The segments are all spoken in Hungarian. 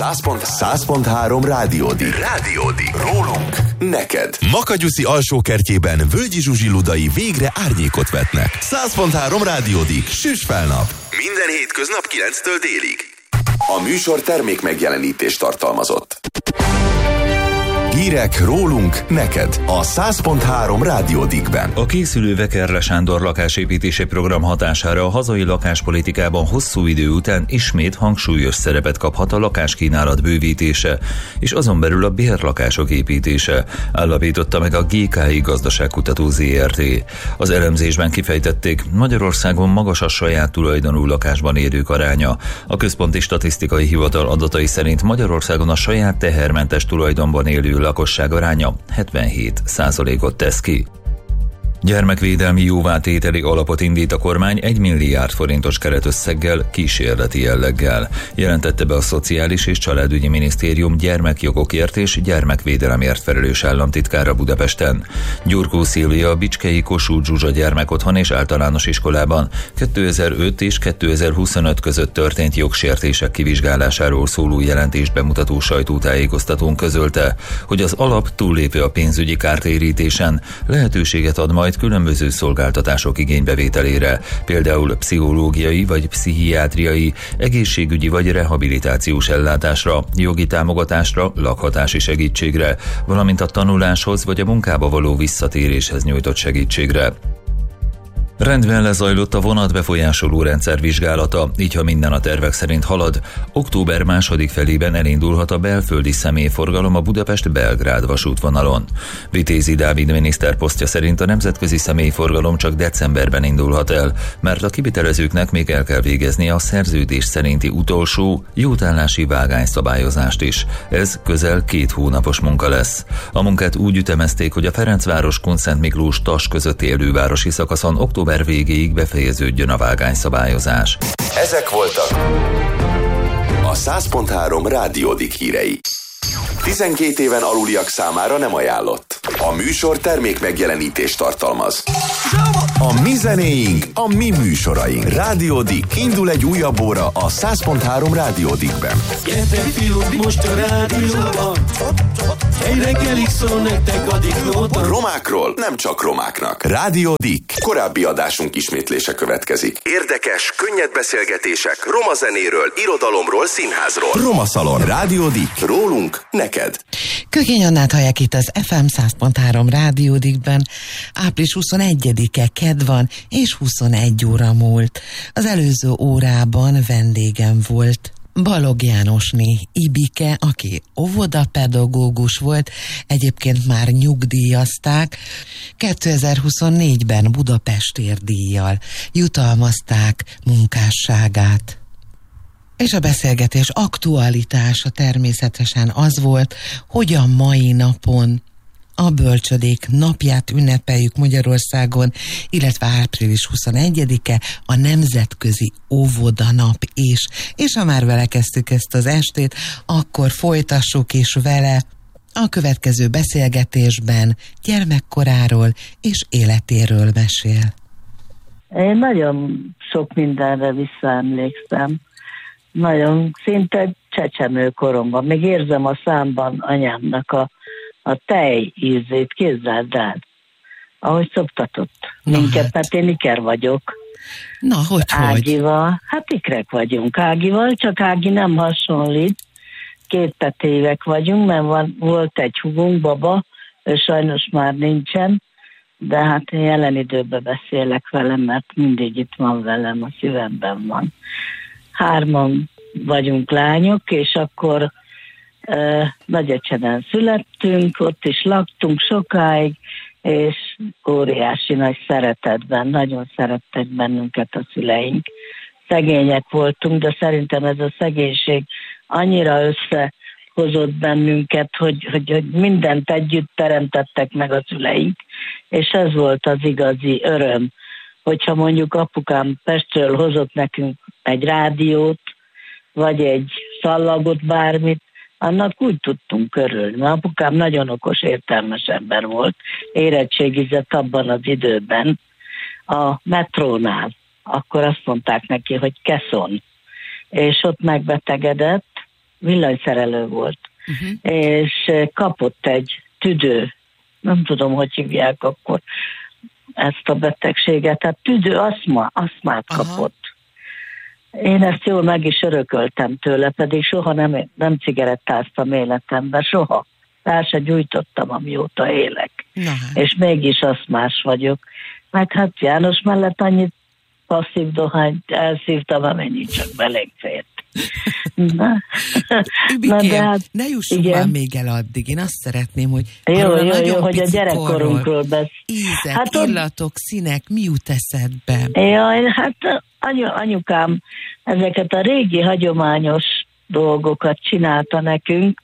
100.3 Rádiódik. Rólunk, neked. Makagyuszi alsókertjében Völgyi Zsuzsi Ludai végre árnyékot vetnek. 100.3 Rádiódik. Süss fel nap. Minden hétköznap 9-től délig. A műsor termék megjelenítést tartalmazott. Hírek rólunk, neked a 100.3 Rádiódikben. A készülő Vekerle Sándor lakásépítési program hatására a hazai lakáspolitikában hosszú idő után ismét hangsúlyos szerepet kaphat a lakáskínálat bővítése, és azon belül a bérlakások építése, állapította meg a GKI Gazdaságkutató ZRT. Az elemzésben kifejtették, Magyarországon magas a saját tulajdonú lakásban élők aránya. A Központi Statisztikai Hivatal adatai szerint Magyarországon a saját tehermentes tulajdonban élő lakosság aránya 77%-ot tesz ki. Gyermekvédelmi jóvátételi alapot indít a kormány 1 milliárd forintos keretösszeggel, kísérleti jelleggel. Jelentette be a Szociális és Családügyi Minisztérium gyermekjogokért és gyermekvédelemért felelős államtitkára Budapesten. Gyurkó Szilvia a Bicskei Kossuth Zsuzsa gyermekotthon és általános iskolában 2005 és 2025 között történt jogsértések kivizsgálásáról szóló jelentést bemutató sajtótájékoztatón közölte, hogy az alap túllépve a pénzügyi kártérítésen lehetőséget ad majd különböző szolgáltatások igénybevételére, például pszichológiai vagy pszichiátriai, egészségügyi vagy rehabilitációs ellátásra, jogi támogatásra, lakhatási segítségre, valamint a tanuláshoz vagy a munkába való visszatéréshez nyújtott segítségre. Rendben lezajlott a vonatbefolyásoló rendszer vizsgálata, így ha minden a tervek szerint halad, október második felében elindulhat a belföldi személyforgalom a Budapest-Belgrád vasútvonalon. Vitézi Dávid miniszter posztja szerint a nemzetközi személyforgalom csak decemberben indulhat el, mert a kivitelezőknek még el kell végezni a szerződés szerinti utolsó jótállási vágányszabályozást is. Ez közel 2 hónapos munka lesz. A munkát úgy ütemezték, hogy a Ferencváros-Kunszentmiklós-Tas közötti elővárosi szakaszon október végéig befejeződjön a vágányszabályozás. Ezek voltak a 100.3 Rádiódik hírei. 12 éven aluliak számára nem ajánlott. A műsor termék megjelenítést tartalmaz. A mi zenéink, a mi műsoraink. Rádiódik. Indul egy újabb óra a 100.3 Rádiódikben. Gyertek fiúk, most a rádióban. Egy reggelig szól nektek a diklóban. Romákról nem csak romáknak. Rádiódik. Korábbi adásunk ismétlése következik. Érdekes, könnyed beszélgetések roma zenéről, irodalomról, színházról. Roma Szalon. Rádiódik. Rólunk, neked. Kökény Annát hallják itt az FM 100.3 Rádiódikben. Április 21-e kedd van, és 21 óra múlt. Az előző órában vendégem volt Balog Jánosné Ibike, aki óvodapedagógus volt, egyébként már nyugdíjazták. 2024-ben Budapestért díjjal jutalmazták munkásságát. És a beszélgetés aktualitása természetesen az volt, hogy a mai napon a bölcsödék napját ünnepeljük Magyarországon, illetve április 21-e a Nemzetközi Óvodanap is. És ha már vele kezdtük ezt az estét, akkor folytassuk is vele a következő beszélgetésben gyermekkoráról és életéről mesél. Én nagyon sok mindenre visszaemlékszem. Nagyon szinte csecsemőkoromban. Még érzem a számban anyámnak a tej ízét, képzeld el, ahogy szoktatott minket, mert én iker vagyok. Na, hogy? Ágival, hát ikrek vagyunk Ágival, csak Ági nem hasonlít. 2 petévek vagyunk, mert volt egy húgunk, baba, ő sajnos már nincsen, de hát én jelen időben beszélek velem, mert mindig itt van velem, a szívemben van. 3 vagyunk lányok, és akkor Nagyecseden születtünk, ott is laktunk sokáig, és óriási nagy szeretetben, nagyon szerettek bennünket a szüleink. Szegények voltunk, de szerintem ez a szegénység annyira összehozott bennünket, hogy mindent együtt teremtettek meg a szüleink, és ez volt az igazi öröm, hogyha mondjuk apukám Pestről hozott nekünk egy rádiót, vagy egy szallagot, bármit, annak úgy tudtunk körülni. Apukám nagyon okos, értelmes ember volt, érettségizett abban az időben a metrónál. Akkor azt mondták neki, hogy Keszon. És ott megbetegedett, villanyszerelő volt, és kapott egy tüdő, nem tudom, hogy hívják akkor ezt a betegséget, tehát aszmát kapott. Én ezt jól meg is örököltem tőle, pedig soha nem cigarettáztam életemben, soha. El se gyújtottam, amióta élek. És mégis aszmás vagyok. Meg hát János mellett annyit passzív dohányt elszívtam, amennyi csak belém fért. Übikém, hát, ne jussunk már még el addig. Én azt szeretném, hogy jó, hogy a gyerekkorunkról ízek, hát illatok, színek, mi jut eszedbe? Jaj, hát anyukám ezeket a régi hagyományos dolgokat csinálta nekünk,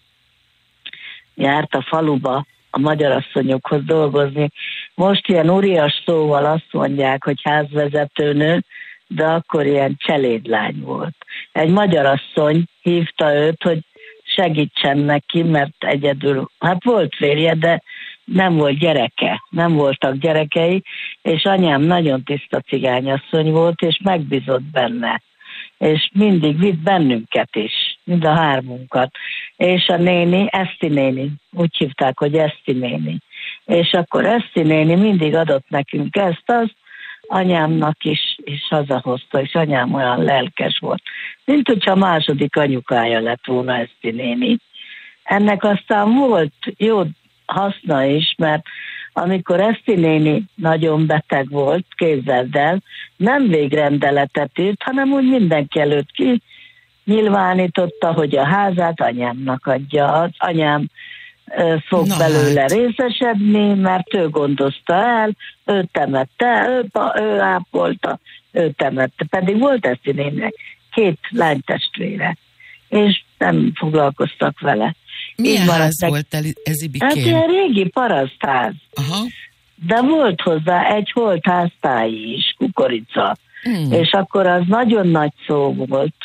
járt a faluba a magyarasszonyokhoz dolgozni. Most ilyen úrias szóval azt mondják, hogy házvezetőnő, de akkor ilyen cselédlány volt. Egy magyarasszony hívta őt, hogy segítsen neki, mert egyedül, hát volt férje, de nem volt gyereke, nem voltak gyerekei, és anyám nagyon tiszta cigányasszony volt, és megbízott benne. És mindig vitt bennünket is, mind a hármunkat. És a néni, Eszti néni, úgy hívták, hogy Eszti néni. És akkor Eszti néni mindig adott nekünk ezt-azt, anyámnak is hazahozta, és anyám olyan lelkes volt. Mint hogyha második anyukája lett volna Eszti néni. Ennek aztán volt jó haszna is, mert amikor Eszti néni nagyon beteg volt, képzeld el, nem végrendeletet írt, hanem úgy mindenki előtt ki nyilvánította, hogy a házát anyámnak adja. Az anyám fog belőle részesedni, mert ő gondozta el, ő temette, ő ápolta, ő temette. Pedig volt Eszti néninek 2 lánytestvére, és nem foglalkoztak vele. Milyen ház volt ez, Ibikém? Hát ilyen régi parasztház. Aha. De volt hozzá egy holtháztáji is, kukorica. És akkor az nagyon nagy szó volt,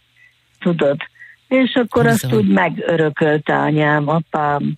tudod. És akkor azt úgy megörökölte anyám, apám,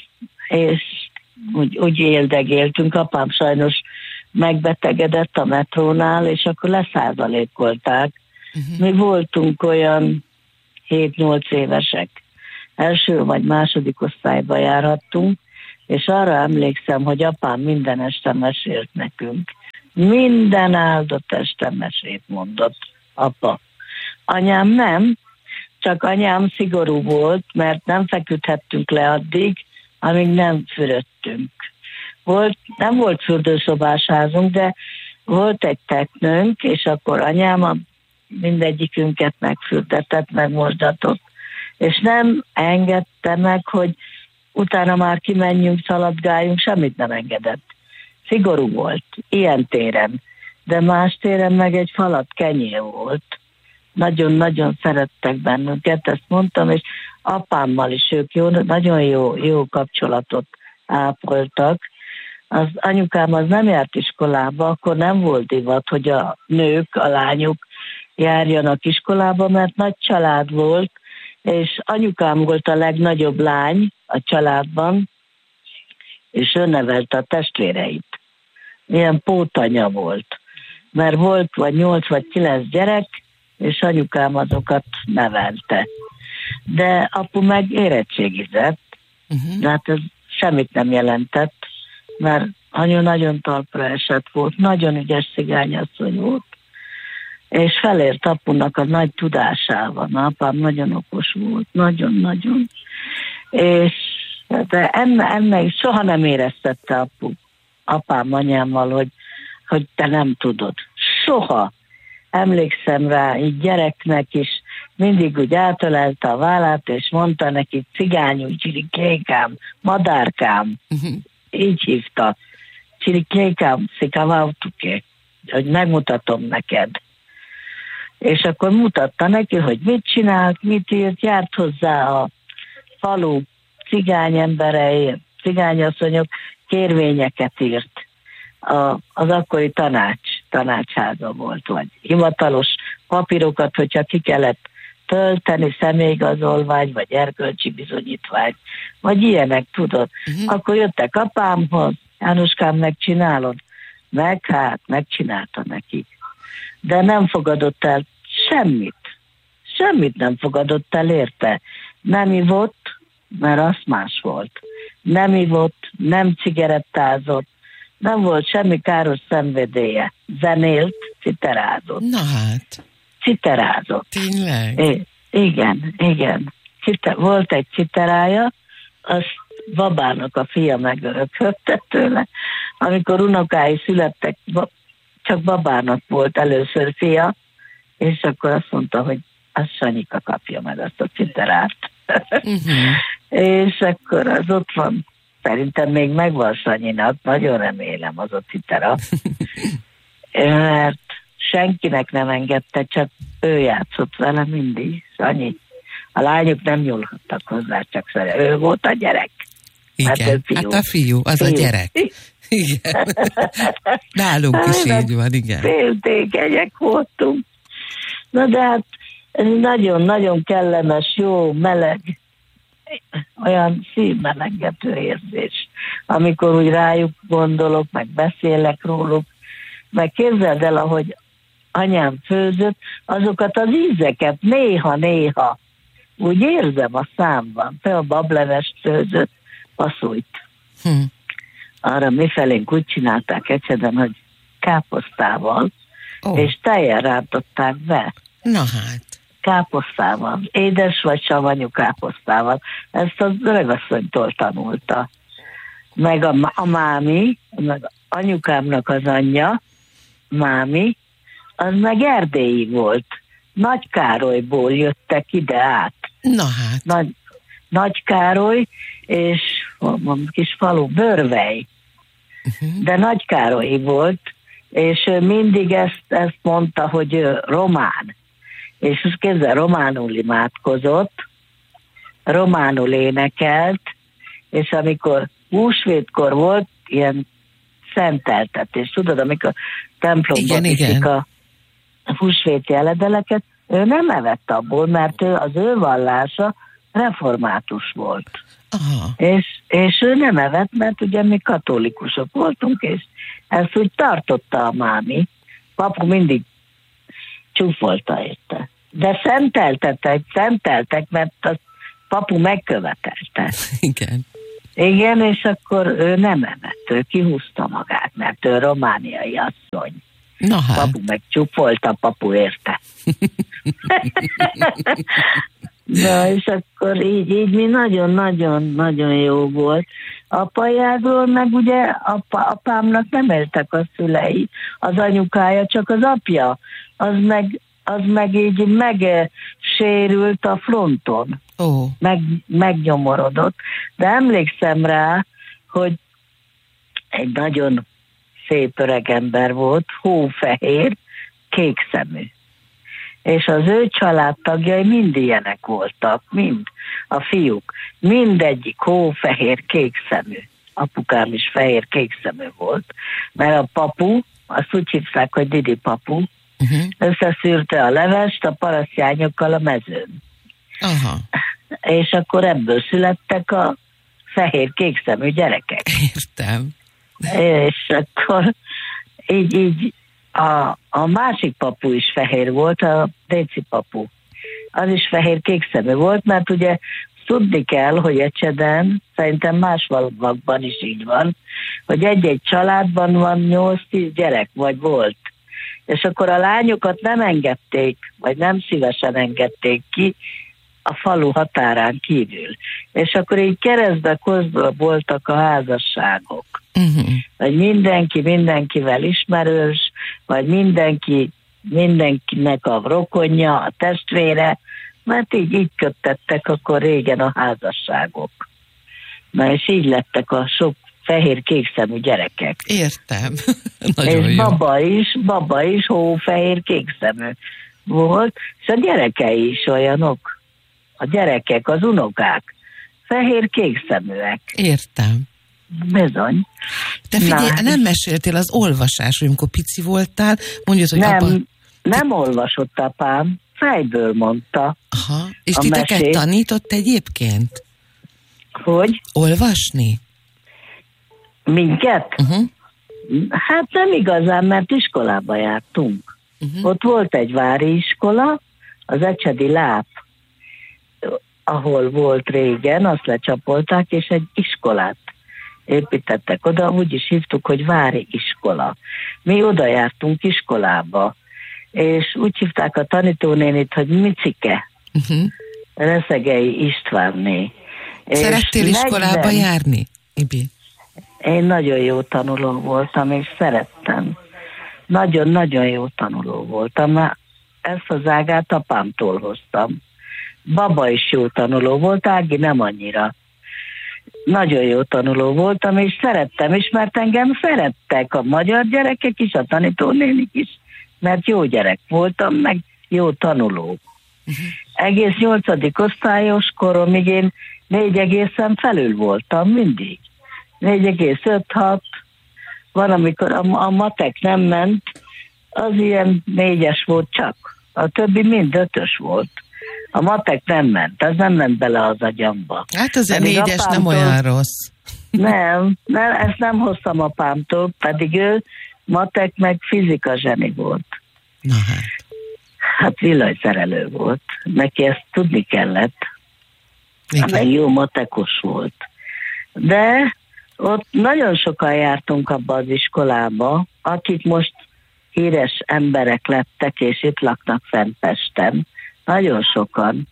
és úgy éldegéltünk. Apám sajnos megbetegedett a metrónál, és akkor leszázalékolták. Mi voltunk olyan 7-8 évesek. Első vagy második osztályba járhattunk, és arra emlékszem, hogy apám minden este mesélt nekünk. Minden áldott este mesét mondott apa. Anyám nem, csak anyám szigorú volt, mert nem feküdhettünk le addig, amíg nem fürödtünk. Nem volt fürdőszobás házunk, de volt egy teknőnk, és akkor anyám mindegyikünket megfürdetett, megmosdatott, és nem engedte meg, hogy utána már kimenjünk, szaladgáljunk, semmit nem engedett. Szigorú volt, ilyen téren, de más téren meg egy falat kenyér volt. Nagyon-nagyon szerettek bennünket, ezt mondtam, és apámmal is ők nagyon jó kapcsolatot ápoltak. Az anyukám az nem járt iskolába, akkor nem volt divat, hogy a nők, a lányok járjanak iskolába, mert nagy család volt, és anyukám volt a legnagyobb lány a családban, és ő nevelte a testvéreit. Ilyen pótanya volt, mert volt vagy 8 vagy 9 gyerek, és anyukám azokat nevelte. De apu meg érettségizett, de hát ez semmit nem jelentett, mert anyu nagyon talpra esett volt, nagyon ügyes cigányasszony volt, és felért apunak a nagy tudásával. Apám nagyon okos volt, nagyon-nagyon. És de ennek soha nem éreztette apám anyámmal, hogy te nem tudod. Soha. Emlékszem rá, így gyereknek is mindig úgy átölelte a vállát, és mondta neki cigányú, csirikékám, madárkám. Így hívta. Csirikékám, szikavautuké, hogy megmutatom neked. És akkor mutatta neki, hogy mit csinált, mit írt, járt hozzá a falu cigányemberei, cigányasszonyok, kérvényeket írt. Az akkori tanácsháza volt, vagy hivatalos papírokat, hogyha ki kellett tölteni, személyigazolvány, vagy erkölcsi bizonyítvány, vagy ilyenek, tudod. Akkor jöttek apámhoz, Jánoskám, megcsinálod? Megcsinálta nekik. De nem fogadott el semmit nem fogadott el érte. Nem ivott, mert az más volt. Nem ivott, nem cigarettázott, nem volt semmi káros szenvedélye. Zenélt, citerázott. Na hát. Citerázott. Tényleg? Igen. Volt egy citerája, azt babának a fia megörökölte tőle. Amikor unokái születtek, csak babának volt először fia, és akkor azt mondta, hogy az Sanyika kapja meg azt a citerát. És akkor az ott van. Szerintem még megvan Sanyinak, nagyon remélem az a citera. Mert senkinek nem engedte, csak ő játszott vele mindig, Sanyi. A lányok nem nyúlhattak hozzá, csak ő volt a gyerek. Igen, hát a fiú, az a gyerek. Igen. Nálunk is így van, igen. Féltékenyek voltunk. Na de hát nagyon-nagyon kellemes, jó, meleg, olyan szívmelengető érzés, amikor úgy rájuk gondolok, meg beszélek róluk, meg képzeld el, ahogy anyám főzött, azokat az ízeket néha úgy érzem a számban. Például a bablevest főzött, passzújt. Arra mifelénk úgy csinálták Ecseden, hogy káposztával, és tejjel rántották be. Na hát. Káposztával, édes vagy savanyú káposztával. Ezt az öregasszonytól tanulta. Meg a mámi, meg anyukámnak az anyja, mámi, az meg erdélyi volt. Nagykárolyból jöttek ide át. Na hát. Nagykároly és kis falu, Börvej. De Nagykárolyi volt, és mindig ezt mondta, hogy román. És az kézzel románul imádkozott, románul énekelt, és amikor húsvétkor volt, ilyen szenteltetés, tudod, amikor templomban viszik a húsvéti eledeleket, ő nem evett abból, mert az ő vallása református volt. Aha. És ő nem evett, mert ugye mi katolikusok voltunk, és ezt úgy tartotta a mámi. Papu mindig csúfolta érte. De szenteltek, mert a papu megkövetelte. Igen, és akkor ő nem evett, ő kihúzta magát, mert ő romániai asszony. Na hát. Papu meg csúfolta, papu érte. Na, és akkor így mi nagyon-nagyon-nagyon jó volt. Apajáról meg ugye apámnak nem éltek a szülei, az anyukája, csak az apja. Az meg így megsérült a fronton. Megnyomorodott. De emlékszem rá, hogy egy nagyon szép öreg ember volt, hófehér, kékszemű. És az ő családtagjai mind ilyenek voltak, mind a fiúk. Mindegyik hófehér, kékszemű. Apukám is fehér, kékszemű volt. Mert a papu, azt úgy hívták, hogy Didi papu, összeszűrte a levest a parasztjányokkal a mezőn. Aha. És akkor ebből születtek a fehér, kékszemű gyerekek. Értem. És akkor így a másik papu is fehér volt, a Déci papu. Az is fehér kékszemű volt, mert ugye tudni kell, hogy Ecseden, szerintem más falvakban is így van, hogy egy-egy családban van 8-10 gyerek, vagy volt. És akkor a lányokat nem engedték, vagy nem szívesen engedték ki a falu határán kívül. És akkor így keresztbe-kozba voltak a házasságok. Vagy mindenki mindenkivel ismerős, vagy mindenkinek a rokonja, a testvére, mert így köttettek akkor régen a házasságok. Na és így lettek a sok fehér-kékszemű gyerekek. Értem. És jó. Baba is hófehér kékszemű volt, és a gyerekei is olyanok. A gyerekek, az unokák fehér kékszeműek. Értem. Bizony. Te figyelj, nem meséltél az olvasásról, amikor pici voltál, mondjuk, hogy nem olvasott apám, fejből mondta. Aha, és titeket mesét tanított egyébként? Hogy? Olvasni? Minket? Hát nem igazán, mert iskolába jártunk. Ott volt egy vári iskola, az ecsedi láp, ahol volt régen, azt lecsapolták, és egy iskolát építettek oda, úgy is hívtuk, hogy Vári iskola. Mi oda jártunk iskolába, és úgy hívták a tanítónénit, hogy Micike, Reszegei Istvánné. Szerettél iskolába járni, Ibi? Én nagyon jó tanuló voltam, és szerettem. Nagyon-nagyon jó tanuló voltam. Ezt az ágát apámtól hoztam. Baba is jó tanuló volt, Ági nem annyira. Nagyon jó tanuló voltam, és szerettem is, mert engem szerettek a magyar gyerekek is, a tanítónénik is, mert jó gyerek voltam, meg jó tanuló. Egész 8. osztályos koromig én 4 egészen felül voltam mindig. 4,5-6, van, amikor a matek nem ment, az ilyen 4-es volt csak. A többi mind 5-ös volt. A matek nem ment, az nem ment bele az agyamba. Hát azért 4-es nem olyan rossz. Nem, ezt nem hoztam apámtól, pedig ő matek meg fizika zseni volt. Na hát. Hát villanyszerelő volt. Neki ezt tudni kellett. Meg jó matekos volt. De ott nagyon sokan jártunk abba az iskolába, akik most híres emberek lettek, és itt laknak fent Pesten. Nagyon sokan.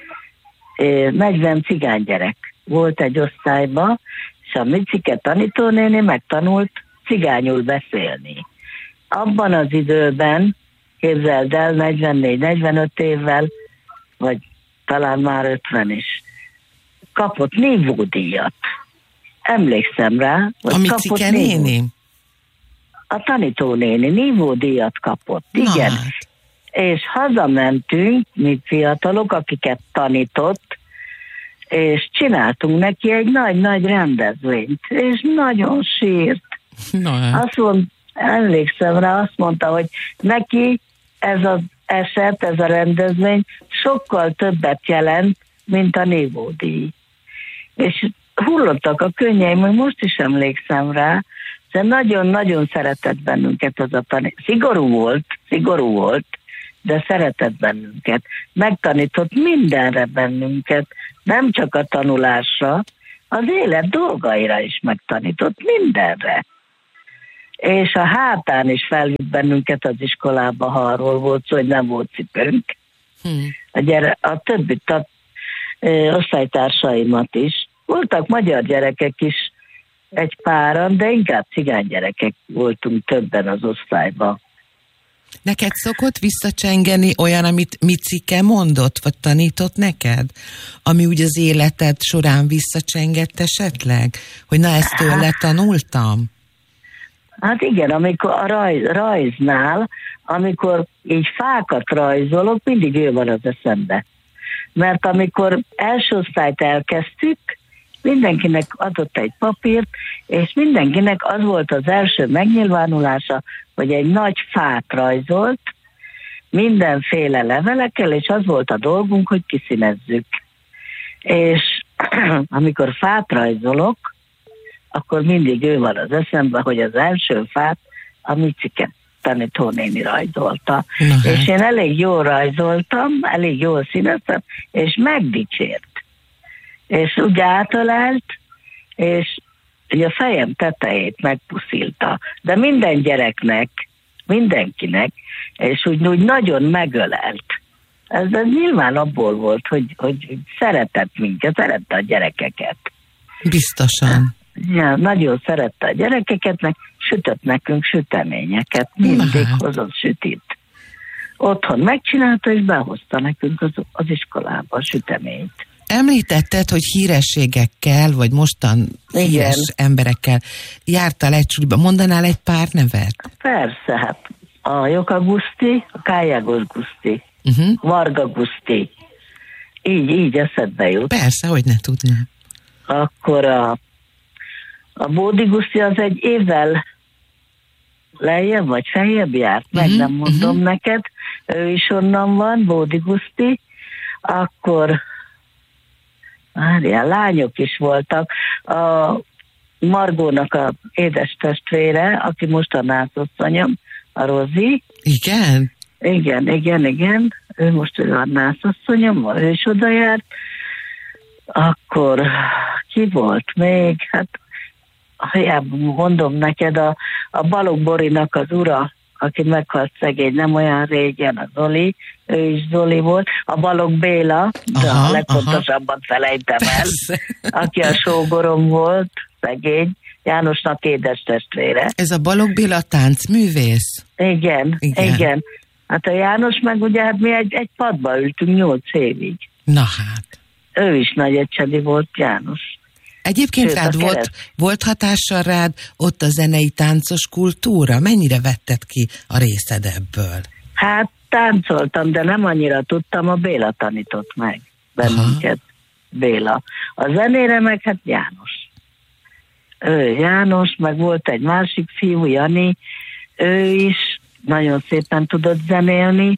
40 cigánygyerek volt egy osztályba, és a Micike tanítónéni megtanult cigányul beszélni. Abban az időben, képzeld el, 44-45 évvel, vagy talán már 50 is, kapott nívódíjat. Emlékszem rá, hogy a Micike néni? A tanítónéni nívódíjat kapott, igen. Hát. És hazamentünk, mi fiatalok, akiket tanított, és csináltunk neki egy nagy-nagy rendezvényt, és nagyon sírt. Hát. Emlékszem rá, azt mondta, hogy neki ez az eset, ez a rendezvény sokkal többet jelent, mint a nívódíj. És hullottak a könnyeim, hogy most is emlékszem rá, de nagyon-nagyon szeretett bennünket az a szigorú volt, de szeretett bennünket. Megtanított mindenre bennünket, nem csak a tanulásra, az élet dolgaira is megtanított mindenre. És a hátán is felvitt bennünket az iskolába, ha arról volt szó, hogy nem volt cipőnk. A többi osztálytársaimat is. Voltak magyar gyerekek is egy páran, de inkább cigány gyerekek voltunk többen az osztályban. Neked szokott visszacsengeni olyan, amit Micike mondott, vagy tanított neked? Ami úgy az életed során visszacsengett esetleg? Hogy na, ezt tőle tanultam? Hát igen, amikor a rajznál, amikor így fákat rajzolok, mindig ő van az eszembe. Mert amikor első osztályt elkezdtük, mindenkinek adott egy papírt, és mindenkinek az volt az első megnyilvánulása, hogy egy nagy fát rajzolt, mindenféle levelekkel, és az volt a dolgunk, hogy kiszínezzük. És amikor fát rajzolok, akkor mindig ő van az eszembe, hogy az első fát a Micike tanítónéni rajzolta. És én elég jól rajzoltam, elég jól színeztem, és megdicsért. És úgy átölelt, és ugye a fejem tetejét megpuszilta. De minden gyereknek, mindenkinek, és úgy nagyon megölelt. Ez nyilván abból volt, hogy szeretett minket, szerette a gyerekeket. Biztosan. Ja, nagyon szerette a gyerekeket, meg sütött nekünk süteményeket, mindig hozott sütit. Otthon megcsinálta, és behozta nekünk az iskolába a süteményt. Említetted, hogy hírességekkel, vagy mostan híres emberekkel jártál egy suliba. Mondanál egy pár nevet? Persze, hát a Joka Guszti, a Kályágos Guszti, Varga Guszti. Így eszedbe jut. Persze, hogy ne tudnám. Akkor a Bódi Guszti az egy évvel lejjebb vagy feljebb járt, meg nem mondom neked. Ő is onnan van, Bódi Guszti. Akkor lányok is voltak. A Margónak a édes testvére, aki most a nászasszonyom, a Rozi. Igen? Igen. Ő most a nászasszonyom, ő is oda járt. Akkor ki volt még? Hát mondom neked, a Balogh Borinak az ura, aki meghalt szegény nem olyan régen, a Zoli, ő is Zoli volt, a Balogh Béla, de a legfontosabbat felejtem el, aki a sógorom volt, szegény, Jánosnak édes testvére. Ez a Balogh Béla táncművész? Igen. Hát a János meg ugye, hát mi egy padba ültünk 8 évig. Na hát. Ő is nagyecsedi volt, János. Egyébként rád volt hatással rád ott a zenei táncos kultúra? Mennyire vetted ki a részed ebből? Hát táncoltam, de nem annyira tudtam, a Béla tanított meg bennünket. Béla. A zenére meg hát János. János, meg volt egy másik fiú, Jani, ő is nagyon szépen tudott zenélni,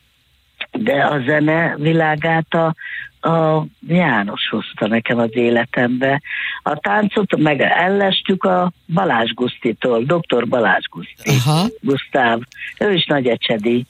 de a zene világát a János hozta nekem az életembe. A táncot meg ellestük a Balázs Gusztitól, dr. Balázs Guszti. Gusztáv. Ő is nagyecsedi.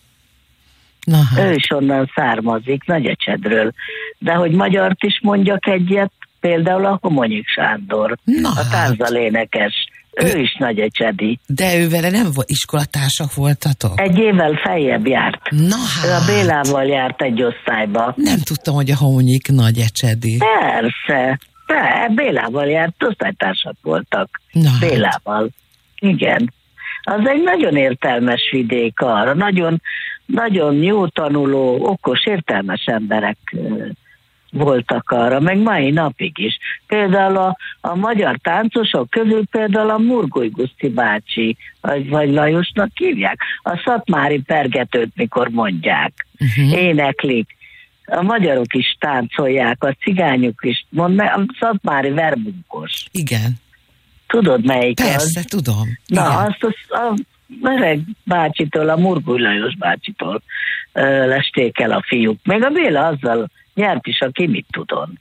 Ő is onnan származik, Nagyecsedről. De hogy magyart is mondjak egyet, például a Homonyik Sándor, a tánzalénekes. Ő is nagyecsedi. De ő vele nem volt, iskolatársak voltatok? Egy évvel feljebb járt. Na hát. Ő a Bélával járt egy osztályba. Nem tudtam, hogy a Homonyik nagyecsedi. Persze. Bélával járt, osztálytársak voltak. Bélával. Igen. Az egy nagyon értelmes vidék arra. Nagyon, nagyon jó tanuló, okos, értelmes emberek voltak arra, meg mai napig is. Például a magyar táncosok közül például a Murgoly Guszti bácsi, vagy Lajosnak hívják, a szatmári pergetőt mikor mondják, éneklik. A magyarok is táncolják, a cigányok is, a szatmári verbunkos. Igen. Tudod melyik Persze, az? Persze, tudom. Na, igen. azt a Mereg bácsitól, a Murgoly Lajos bácsitól lesték el a fiúk. Még a Béla azzal nyert is, aki mit tudon.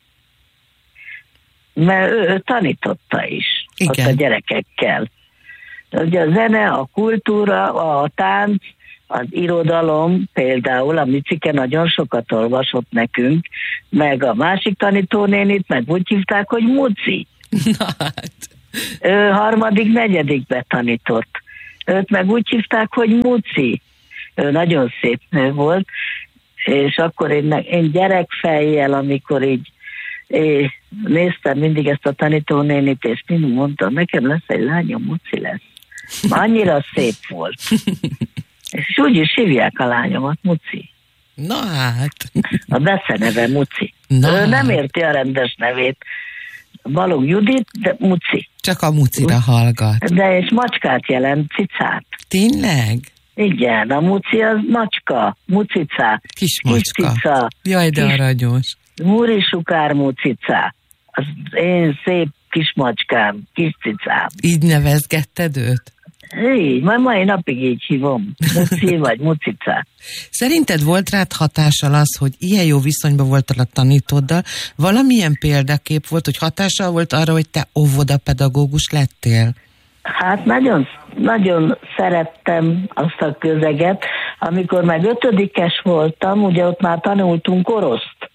Mert ő tanította is. Igen. Ott a gyerekekkel. Ugye a zene, a kultúra, a tánc, az irodalom, például a Micike nagyon sokat olvasott nekünk, meg a másik tanítónénit, meg úgy hívták, hogy Muci. Na hát. Ő 3., 4. tanított. Őt meg úgy hívták, hogy Muci. Ő nagyon szép nő volt, és akkor én gyerekfejjel, amikor így néztem mindig ezt a tanítónénit, és mindig mondtam, nekem lesz egy lányom, Muci lesz. Annyira szép volt. És úgy is hívják a lányomat, Muci. Na hát. A beceneve Muci. Ő nem érti a rendes nevét. Balogh Judit, de Muci. Csak a Mucira hallgat. De és macskát jelent, cicát. Tényleg? Igen, a Muci az macska, mucica. Kis macska. Cica. Jaj, de aranyos. Múrisukár mucica. Az én szép kis macskám, kis cicám. Így nevezgetted őt? Így, majd mai napig így hívom. Muci vagy mucica. Szerinted volt rád hatással az, hogy ilyen jó viszonyban voltál a tanítóddal? Valamilyen példakép volt, hogy hatással volt arra, hogy te óvodapedagógus lettél? Hát nagyon, nagyon szerettem azt a közeget. Amikor meg 5-es voltam, ugye ott már tanultunk oroszt.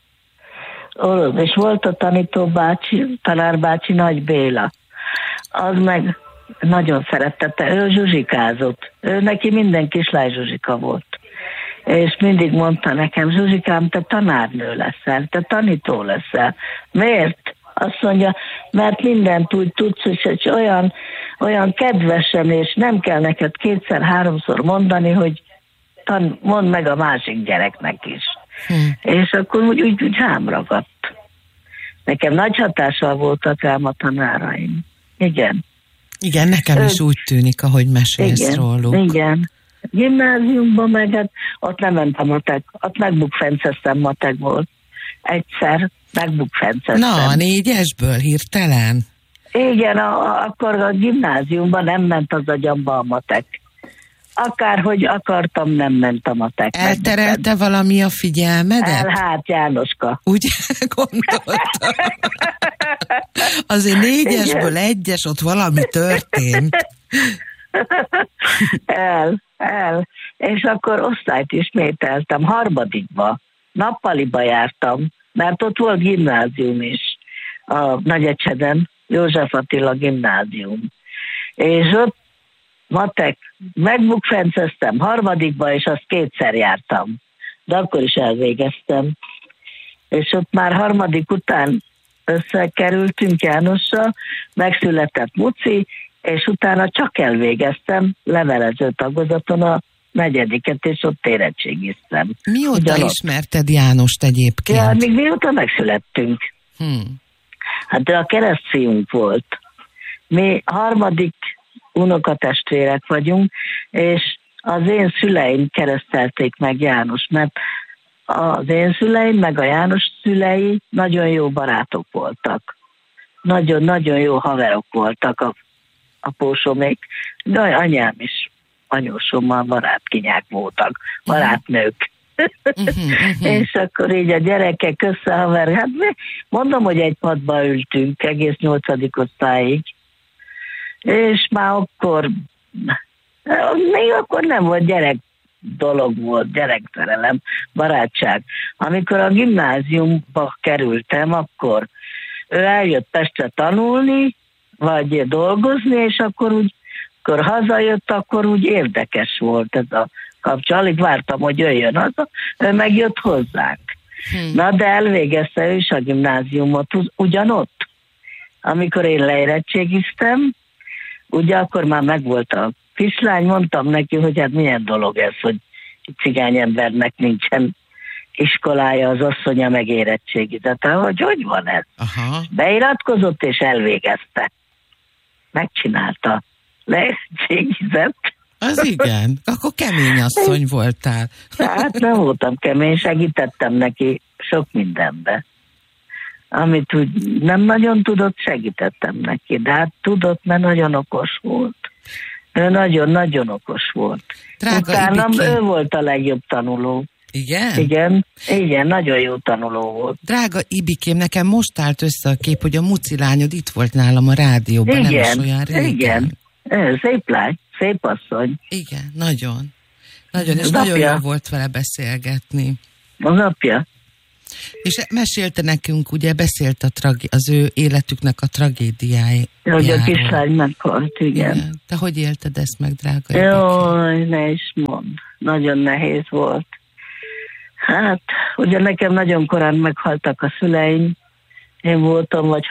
És volt a tanítóbácsi, tanárbácsi Nagy Béla. Az meg nagyon szeretette, ő zsuzsikázott. Ő neki minden kislány zsuzsika volt. És mindig mondta nekem, Zsuzsikám, te tanárnő leszel, te tanító leszel. Miért? Azt mondja, mert mindent úgy tudsz, és olyan kedvesen, és nem kell neked 2-3-szor mondani, hogy mondd meg a másik gyereknek is. És akkor úgy rám ragadt. Nekem nagy hatással voltak rám a tanáraim. Igen. Igen, nekem is úgy tűnik, ahogy mesélsz róluk. Igen. Gimnáziumban meg, hát ott nem mentem matek, ott megbukfenceztem matekból. Egyszer megbukfenceztem. Na, a 4-esből hirtelen? Igen, akkor a gimnáziumban nem ment az agyamba a matek. Akárhogy akartam, nem ment a matek. Elterelte valami a figyelmedet? Hát Jánoska. Úgy gondoltam. Azért 4-esből 1-es, ott valami történt. El. És akkor osztályt ismételtem, harmadikba, nappaliba jártam, mert ott volt gimnázium is, a Nagyecseden, József Attila gimnázium. És ott matek, megbukfenceztem harmadikba, és azt 2-szer jártam. De akkor is elvégeztem. És ott már harmadik után összekerültünk Jánossal, megszületett Muci, és utána csak elvégeztem levelező tagozaton a 4. és ott érettségiztem. Mióta ismerted Jánost egyébként? Ja, még mióta megszülettünk. Hát de a keresztfiunk volt. Mi harmadik unokatestvérek vagyunk, és az én szüleim keresztelték meg János, mert az én szüleim, meg a János szülei nagyon jó barátok voltak. Nagyon-nagyon jó haverok voltak a pósomék, de anyám is anyósommal barátkinyák voltak, barátnők. És akkor így a gyerekek összehaver, hát mondom, hogy egy padba ültünk egész 8. osztályig, és már akkor, még akkor nem volt gyerek dolog volt, gyerekszerelem, barátság. Amikor a gimnáziumba kerültem, akkor ő eljött Pestre tanulni, vagy dolgozni, és akkor hazajött, akkor úgy érdekes volt ez a kapcsolat. Alig vártam, hogy jöjjön haza, ő megjött hozzánk. Na, de elvégezte ő is a gimnáziumot ugyanott. Amikor én leérettségiztem, ugye akkor már megvolt a kislány, mondtam neki, hogy hát milyen dolog ez, hogy cigány embernek nincsen iskolája, az asszonya megérettségizett. Hogy van ez? Aha. Beiratkozott és elvégezte. Megcsinálta. Leérettségizett. Az igen. Akkor kemény asszony voltál. Hát nem voltam kemény, segítettem neki sok mindenbe. Amit úgy nem nagyon tudott, segítettem neki. De hát tudott, mert nagyon okos volt. Ő nagyon-nagyon okos volt. Utána ő volt a legjobb tanuló. Igen? Igen, nagyon jó tanuló volt. Drága Ibikém, nekem most állt össze a kép, hogy a Muci lányod itt volt nálam a rádióban, nem is olyan régen. Igen, szép lány, szép asszony. Igen, nagyon. Nagyon, és nagyon jó volt vele beszélgetni. Az apja. És mesélte nekünk, ugye beszélt az ő életüknek a tragédiájáról. Hogy a kislány meghalt, igen. Te hogy élted ezt meg, drága Ibikém? Jaj, ne is mondd. Nagyon nehéz volt. Hát, ugye nekem nagyon korán meghaltak a szüleim. Én voltam, vagy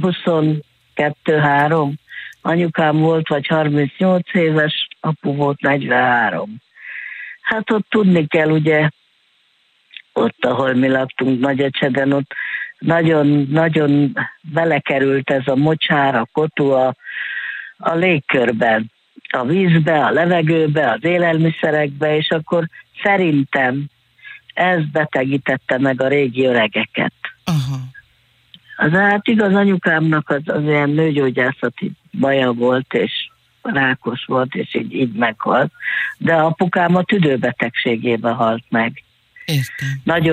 22-3. Anyukám volt, vagy 38 éves, apu volt 43. Hát ott tudni kell, ugye, ott, ahol mi laktunk Nagyecseden, ott nagyon belekerült ez a mocsár, a kotu a légkörben, a vízbe, a levegőbe, az élelmiszerekbe, és akkor szerintem ez betegítette meg a régi öregeket. De hát igaz, anyukámnak az ilyen nőgyógyászati baja volt, és rákos volt, és így meghalt. De apukám a tüdőbetegségében halt meg. Értem.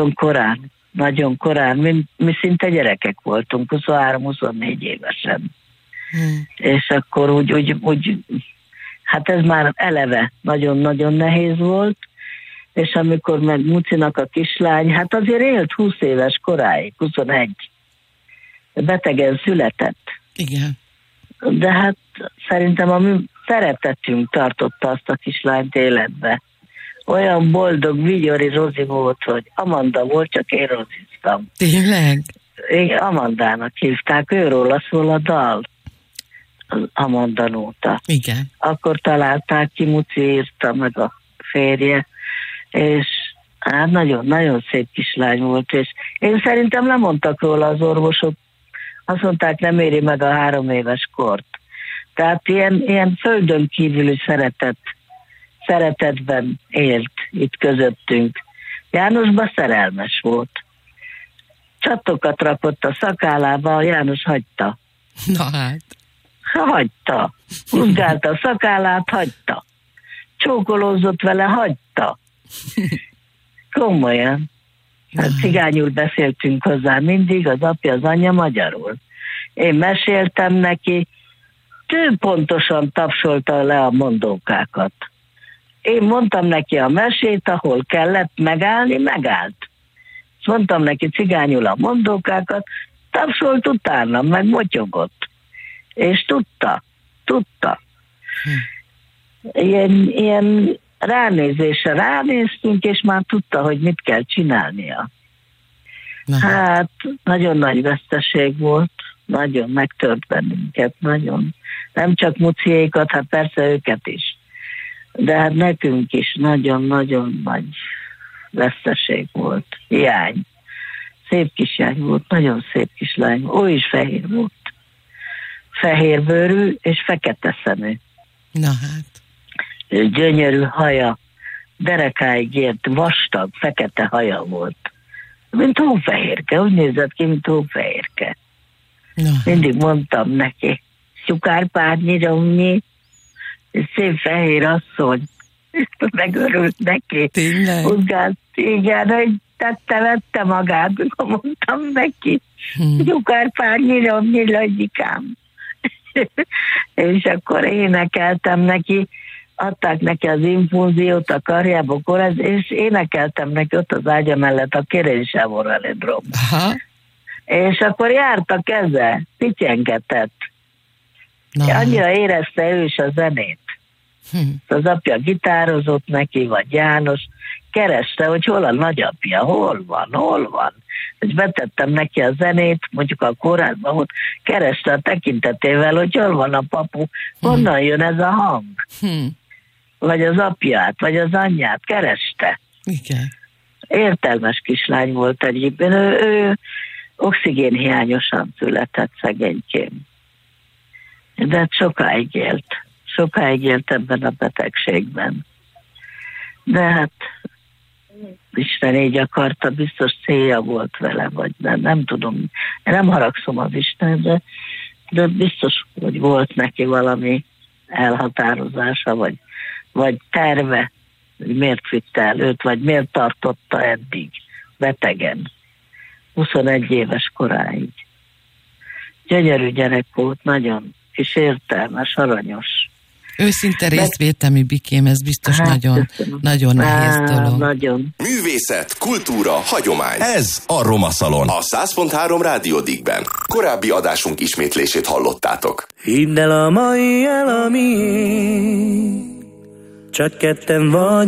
Nagyon korán. Mi szinte gyerekek voltunk, 23-24 évesen. És akkor úgy, hát ez már eleve nagyon-nagyon nehéz volt, és amikor meg Mucinak a kislány, hát azért élt 20 éves koráig, 21. Betegen született. Igen. De hát szerintem a mi szeretetünk tartotta azt a kislányt életbe. Olyan boldog, vigyori Rozi volt, hogy Amanda volt, csak én roziztam. Tényleg? Igen, Amandának hívták, őróla szól a dal, az Amanda nóta. Igen. Akkor találták ki, Muci írta meg a férje, és hát nagyon-nagyon szép kislány volt, és én szerintem lemondtak róla az orvosok, azt mondták, nem éri meg a 3 éves kort. Tehát ilyen földön kívüli szeretetben élt itt közöttünk. Jánosba szerelmes volt. Csatokat rakott a szakállába, János hagyta. Na hát. Hagyta. Húzgálta a szakállát, hagyta. Csókolózott vele, hagyta. Komolyan. Hát cigányul beszéltünk hozzá mindig, az apja, az anyja magyarul. Én meséltem neki, ő pontosan tapsolta le a mondókákat. én mondtam neki a mesét, ahol kellett megállni, megállt. Mondtam neki cigányul a mondókákat, tapsolt utána, meg motyogott. És tudta. Ilyen ránézésre ránéztünk, és már tudta, hogy mit kell csinálnia. Hát, nagyon nagy veszteség volt, nagyon megtört bennünket, nagyon. Nem csak muciékat, hát persze őket is. De hát nekünk is nagyon-nagyon nagy veszteség volt, hiány. Szép kislány volt, nagyon szép kislány. Ő is fehér volt. Fehérbőrű és fekete szemű. Na hát. És gyönyörű haja, derekáig ért, vastag, fekete haja volt. Mint hófehérke, úgy nézett ki, mint hófehérke. Mindig mondtam neki, Szukárpárnyira unyi, és szép fehér asszony. Megörült neki. Tényleg? Ugált, igen, hogy vette magát, mondtam neki. Szukárpárnyira unyi, Lagyikám. És akkor énekeltem neki, adták neki az infúziót a karjába, és énekeltem neki ott az ágya mellett a Kérésávon Veledrom. És akkor járt a keze, pityengedett. Annyira érezte ő is a zenét. Az apja gitározott neki, vagy János, kereste, hogy hol a nagyapja, hol van. És betettem neki a zenét, mondjuk a kórházban, hogy kereste a tekintetével, hogy hol van a papu, honnan jön ez a hang. Vagy az apját, vagy az anyját, kereste. Igen. Értelmes kislány volt egyébként. Ő oxigénhiányosan született, szegénykém. De sokáig élt ebben a betegségben. De hát Isten így akarta, biztos célja volt vele, vagy nem tudom. Én nem haragszom az Isten, de biztos, hogy volt neki valami elhatározása, vagy terve, hogy miért vitte el őt, vagy miért tartotta eddig betegen, 21 éves koráig. Gyönyörű gyerek volt, nagyon kis értelmes, aranyos. Őszinte részvételmi Bikém, ez biztos nagyon nehéz dolog. Nagyon. Művészet, kultúra, hagyomány. Ez a Roma Szalon. A 100.3 Rádió Dickben. Korábbi adásunk ismétlését hallottátok. Hidd el, a mai el a miénk, csak ketten vagy.